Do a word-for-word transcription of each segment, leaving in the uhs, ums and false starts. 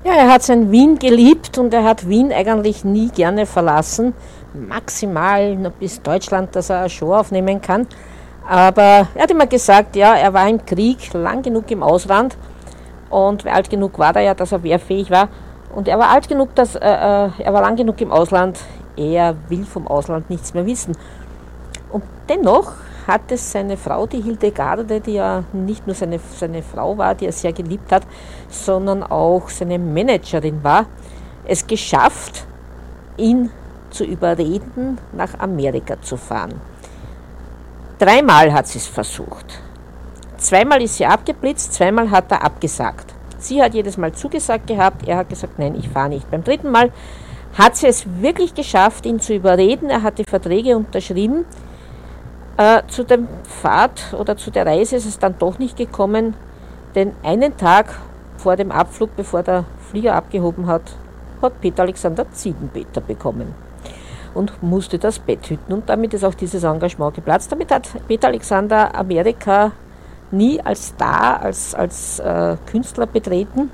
Ja, er hat sein Wien geliebt und er hat Wien eigentlich nie gerne verlassen. Maximal noch bis Deutschland, dass er eine Show aufnehmen kann. Aber er hat immer gesagt, ja, er war im Krieg lang genug im Ausland und alt genug war er ja, dass er wehrfähig war. Und er war alt genug, dass äh, äh, er war lang genug im Ausland. Er will vom Ausland nichts mehr wissen. Und dennoch hat es seine Frau, die Hildegarde, die ja nicht nur seine, seine Frau war, die er sehr geliebt hat, sondern auch seine Managerin war, es geschafft, ihn zu überreden, nach Amerika zu fahren. Dreimal hat sie es versucht. Zweimal ist sie abgeblitzt, zweimal hat er abgesagt. Sie hat jedes Mal zugesagt gehabt, er hat gesagt, nein, ich fahre nicht. Beim dritten Mal hat sie es wirklich geschafft, ihn zu überreden. Er hat die Verträge unterschrieben. Äh, zu dem Fahrt oder zu der Reise ist es dann doch nicht gekommen, denn einen Tag vor dem Abflug, bevor der Flieger abgehoben hat, hat Peter Alexander Ziegenpeter bekommen und musste das Bett hüten. Und damit ist auch dieses Engagement geplatzt. Damit hat Peter Alexander Amerika nie als Star, als, als äh, Künstler betreten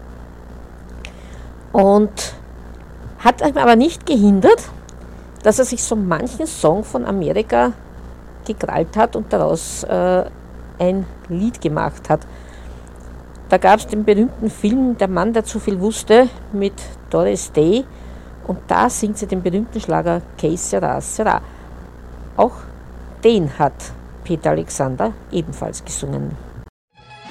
und hat ihm aber nicht gehindert, dass er sich so manchen Song von Amerika gekrallt hat und daraus äh, ein Lied gemacht hat. Da gab es den berühmten Film Der Mann, der zu viel wusste mit Doris Day und da singt sie den berühmten Schlager Que sera, sera. Auch den hat Peter Alexander ebenfalls gesungen.